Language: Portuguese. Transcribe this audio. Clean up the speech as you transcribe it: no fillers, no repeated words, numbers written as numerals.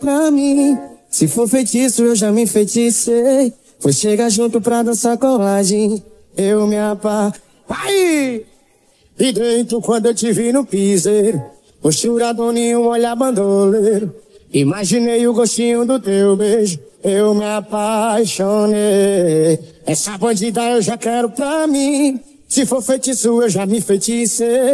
pra mim. Se for feitiço, eu já me enfeiticei. Foi chegar junto pra dançar colagem. Eu me Vai! E dentro quando eu te vi no piseiro, posturadinho, olhar bandoleiro. Imaginei o gostinho do teu beijo, eu me apaixonei. Essa bandida eu já quero pra mim. Se for feitiço, eu já me enfeiticei.